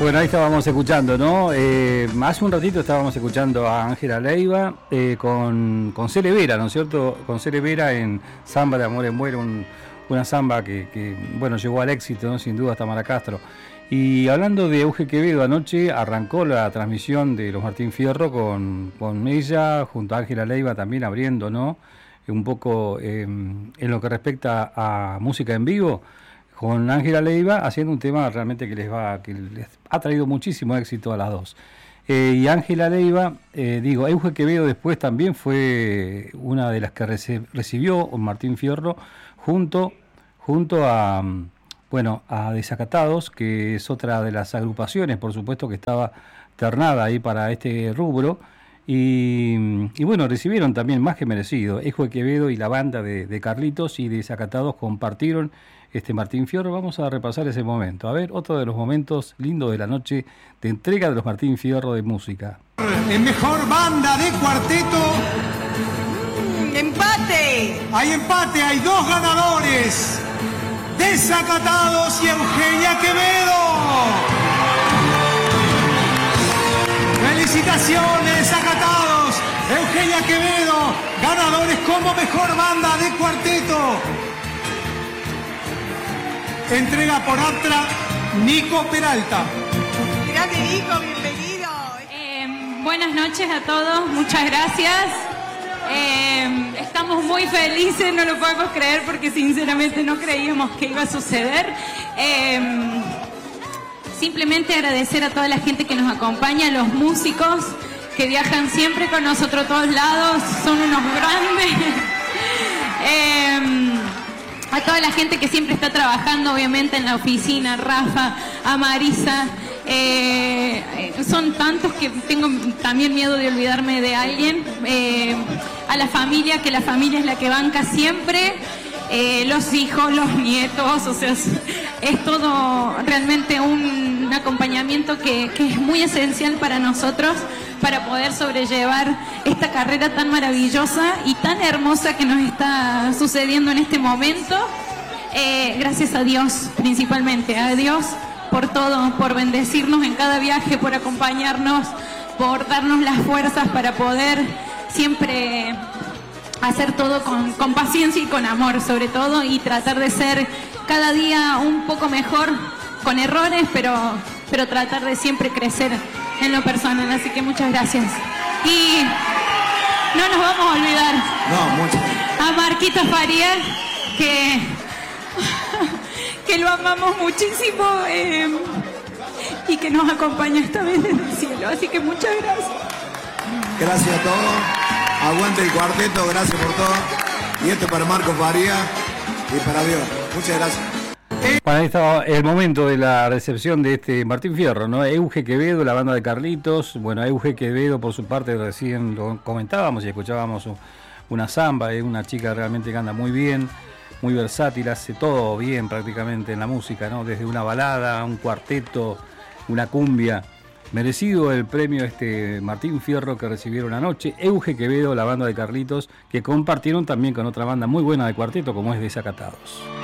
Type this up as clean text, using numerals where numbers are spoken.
Bueno, ahí estábamos escuchando, ¿no? Hace un ratito estábamos escuchando a Ángela Leiva con Cele Vera, ¿no es cierto? Con Cele Vera en Samba de Amor en Vuelo, una samba que, bueno, llegó al éxito, ¿no? Sin duda, hasta Mara Castro. Y hablando de Euge Quevedo, anoche arrancó la transmisión de los Martín Fierro con ella, junto a Ángela Leiva también abriendo, ¿no? Un poco en lo que respecta a música en vivo, con Ángela Leiva haciendo un tema realmente que les ha traído muchísimo éxito a las dos. Y Ángela Leiva, Euge Quevedo después también fue una de las que recibió Martín Fierro junto a Desacatados, que es otra de las agrupaciones, por supuesto, que estaba ternada ahí para este rubro. Y bueno, recibieron también más que merecido. Euge Quevedo y la banda de Carlitos y Desacatados compartieron Martín Fierro. Vamos a repasar ese momento. A ver, otro de los momentos lindos de la noche de entrega de los Martín Fierro de música. En mejor banda de cuarteto. ¡Empate! Hay empate, hay dos ganadores. Desacatados y Eugenia Quevedo. Felicitaciones, Desacatados. Eugenia Quevedo, ganadores como mejor banda de cuarteto. Entrega por Atra, Nico Peralta. Grande Nico, bienvenido. Buenas noches a todos, muchas gracias. Estamos muy felices, no lo podemos creer porque sinceramente no creíamos que iba a suceder. Simplemente agradecer a toda la gente que nos acompaña, a los músicos que viajan siempre con nosotros a todos lados, son unos grandes. A toda la gente que siempre está trabajando, obviamente, en la oficina, Rafa, a Marisa. Son tantos que tengo también miedo de olvidarme de alguien. A la familia, que la familia es la que banca siempre. Los hijos, los nietos, o sea, es todo realmente un acompañamiento que es muy esencial para nosotros, para poder sobrellevar esta carrera tan maravillosa y tan hermosa que nos está sucediendo en este momento. Gracias a Dios, principalmente, a Dios por todo, por bendecirnos en cada viaje, por acompañarnos, por darnos las fuerzas para poder siempre hacer todo con paciencia y con amor, sobre todo, y tratar de ser cada día un poco mejor, con errores, pero tratar de siempre crecer en lo personal. Así que muchas gracias. Y no nos vamos a olvidar a Marquito Farías, que lo amamos muchísimo y que nos acompaña esta vez desde el cielo. Así que muchas gracias. Gracias a todos. Aguante el cuarteto, gracias por todo. Y esto para Marco Farías y para Dios. Muchas gracias. Bueno, ahí estaba el momento de la recepción de Martín Fierro, ¿no? Euge Quevedo, la banda de Carlitos. Bueno, Euge Quevedo, por su parte, recién lo comentábamos y escuchábamos una samba, una chica realmente que anda muy bien, muy versátil, hace todo bien prácticamente en la música, ¿no? Desde una balada, un cuarteto, una cumbia. Merecido el premio Martín Fierro que recibieron anoche. Euge Quevedo, la banda de Carlitos, que compartieron también con otra banda muy buena de cuarteto como es Desacatados.